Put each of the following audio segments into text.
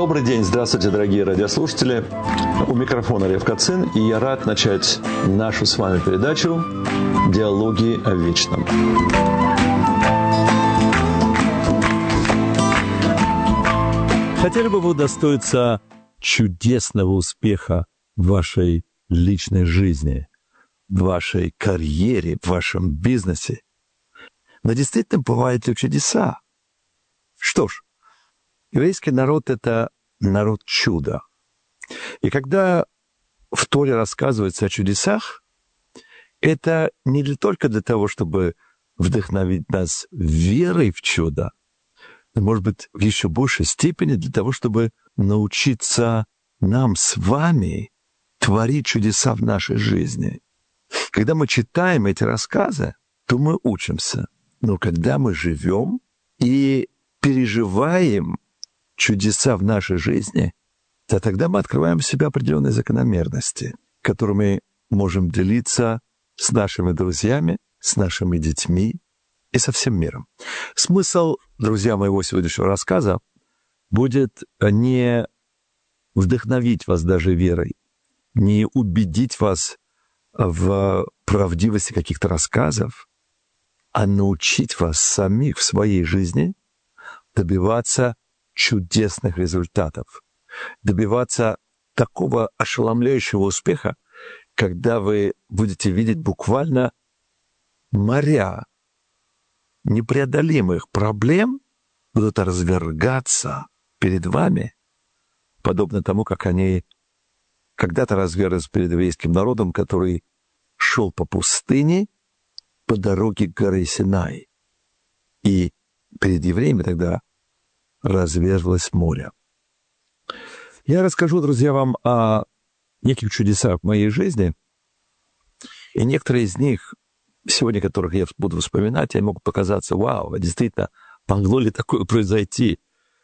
Добрый день, здравствуйте, дорогие радиослушатели. У микрофона Лев Кацин, и я рад начать нашу с вами передачу «Диалоги о вечном». Хотели бы вы удостоиться чудесного успеха в вашей личной жизни, в вашей карьере, в вашем бизнесе? Но действительно бывают ли чудеса? Что ж, еврейский народ – это народ чуда. И когда в Торе рассказывается о чудесах, это не только для того, чтобы вдохновить нас верой в чудо, но, может быть, в еще большей степени для того, чтобы научиться нам с вами творить чудеса в нашей жизни. Когда мы читаем эти рассказы, то мы учимся. Но когда мы живем и переживаем чудеса в нашей жизни, то тогда мы открываем в себе определенные закономерности, которыми можем делиться с нашими друзьями, с нашими детьми и со всем миром. Смысл, друзья, моего сегодняшнего рассказа будет не вдохновить вас даже верой, не убедить вас в правдивости каких-то рассказов, а научить вас самих в своей жизни добиваться чудесных результатов, добиваться такого ошеломляющего успеха, когда вы будете видеть буквально моря непреодолимых проблем будут развергаться перед вами, подобно тому, как они когда-то развергались перед еврейским народом, который шел по пустыне по дороге к горе Синай. И перед евреями тогда разверзлось море. Я расскажу, друзья, вам о неких чудесах в моей жизни, и некоторые из них, сегодня которых я буду вспоминать, они могут показаться, вау, действительно, могло ли такое произойти?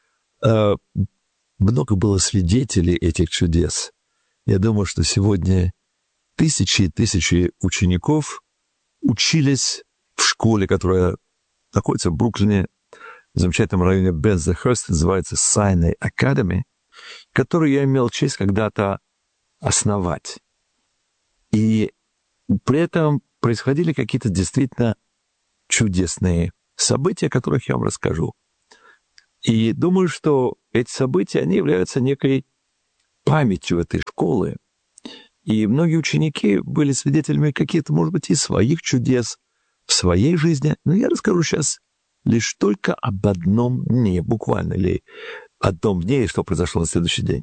Много было свидетелей этих чудес. Я думаю, что сегодня тысячи и тысячи учеников учились в школе, которая находится в Бруклине, в замечательном районе Бензехерст, называется Sinai Academy, которую я имел честь когда-то основать. И при этом происходили какие-то действительно чудесные события, о которых я вам расскажу. И думаю, что эти события, они являются некой памятью этой школы. И многие ученики были свидетелями каких-то, может быть, и своих чудес в своей жизни. Но я расскажу сейчас лишь только об одном дне, буквально, или одном дне, и что произошло на следующий день.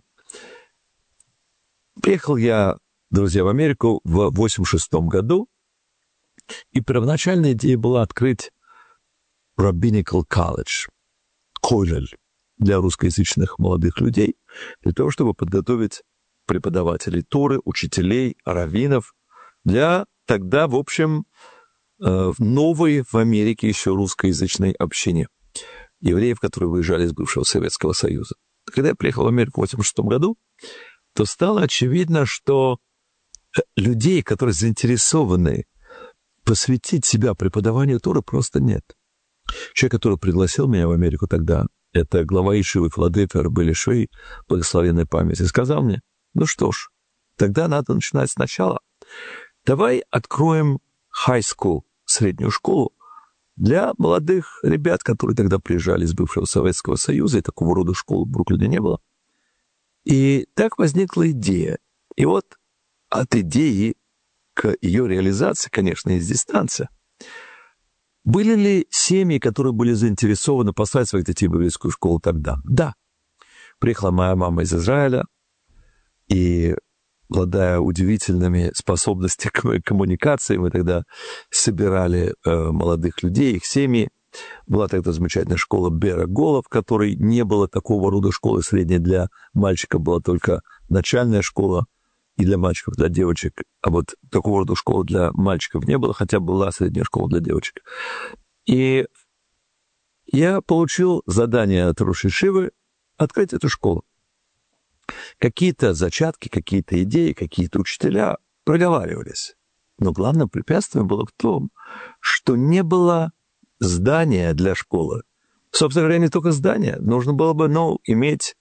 Приехал я, друзья, в Америку в 1986 году, и первоначальная идея была открыть Rabbinical College, колледж для русскоязычных молодых людей, для того, чтобы подготовить преподавателей Торы, учителей, раввинов для тогда, в общем, новой в Америке еще русскоязычной общине евреев, которые выезжали из бывшего Советского Союза. Когда я приехал в Америку в 1986 году, то стало очевидно, что людей, которые заинтересованы посвятить себя преподаванию Торы, просто нет. Человек, который пригласил меня в Америку тогда, это глава Ешивы Филадельфия Рабби Швей, благословенной памяти, сказал мне, ну что ж, тогда надо начинать сначала. Давай откроем high school, среднюю школу, для молодых ребят, которые тогда приезжали из бывшего Советского Союза, и такого рода школы в Бруклине не было. И так возникла идея. И вот от идеи к ее реализации, конечно, есть дистанция. Были ли семьи, которые были заинтересованы послать своих детей в еврейскую школу тогда? Да. Приехала моя мама из Израиля, и, обладая удивительными способностями к коммуникации, мы тогда собирали молодых людей, их семьи. Была тогда замечательная школа Бера Гола, в которой не было такого рода школы средней для мальчиков, была только начальная школа и для мальчиков, для девочек. А вот такого рода школы для мальчиков не было, хотя была средняя школа для девочек. И я получил задание от Рош Ешивы открыть эту школу. Какие-то зачатки, какие-то идеи, какие-то учителя проговаривались. Но главным препятствием было в том, что не было здания для школы. Собственно говоря, не только здание. Нужно было бы, иметь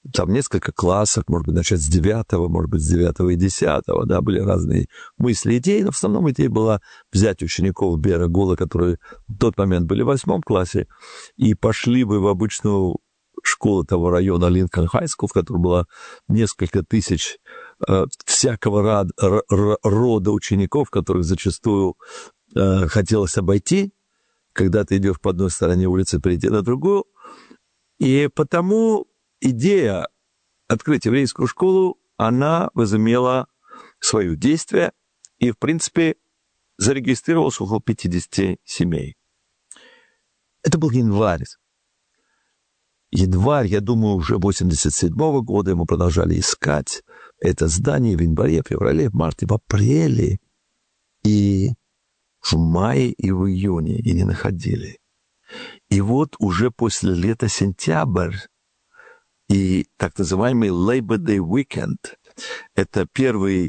там несколько классов, может быть, начать с 9, может быть, с 9 и 10, да, были разные мысли, идеи, но в основном идея была взять учеников Бера Гула, которые в тот момент были в 8 классе, и пошли бы в обычную школу того района Линкольн Хай Скул, в которой было несколько тысяч всякого рода учеников, которых зачастую хотелось обойти, когда ты идешь по одной стороне улицы, перейти на другую. И потому идея открыть еврейскую школу, она возымела свое действие, и, в принципе, зарегистрировалось около 50 семей. Это был январь. Январь, я думаю, уже 87 года, мы продолжали искать это здание в январе, в феврале, в марте, в апреле, и в мае, и в июне, и не находили. И вот уже после лета сентябрь, и так называемый Labor Day Weekend, это первый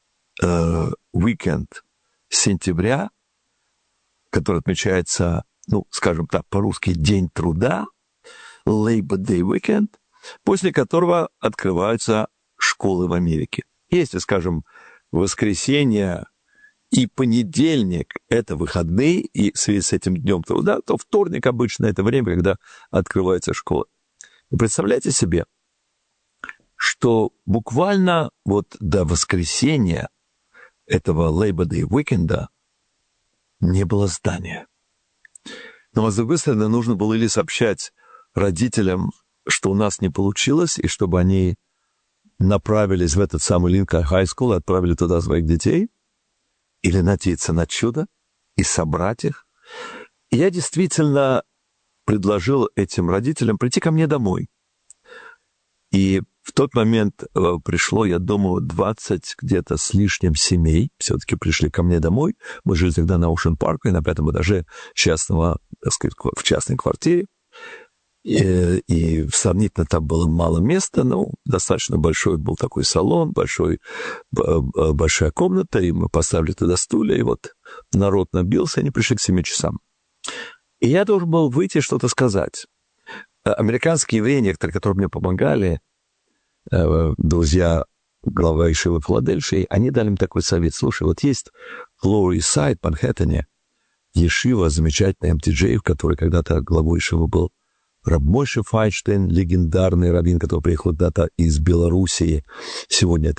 уикенд сентября, который отмечается, ну, скажем так, по-русски День труда, Labor Day Weekend, после которого открываются школы в Америке. Если, скажем, воскресенье и понедельник – это выходные, и в связи с этим Днем труда, то вторник обычно это время, когда открывается школа. И представляете себе, что буквально вот до воскресенья этого Labor Day Weekend не было здания. Но, с другой стороны, нужно было или сообщать родителям, что у нас не получилось, и чтобы они направились в этот самый Линкольн Хай Скул и отправили туда своих детей, или надеяться на чудо и собрать их. И я действительно предложил этим родителям прийти ко мне домой. И в тот момент пришло, я думаю, 20 где-то с лишним семей, все-таки пришли ко мне домой. Мы жили тогда на Оушен Парке, на 5 этаже частного, так сказать, в частной квартире. И сравнительно там было мало места, но достаточно большой был такой салон, большая комната, и мы поставили туда стулья, и вот народ набился, они пришли к 7 часам. И я должен был выйти что-то сказать. Американские евреи, некоторые, которые мне помогали, друзья глава Ешивы Филадельфии, они дали мне такой совет. Слушай, вот есть в Lower East Side, в Манхэттене, Ешива, замечательный МТД, который когда-то главой Ешивы был Раб Мойше Файнштейн, легендарный раввин, который приехал когда-то из Белоруссии. Сегодня это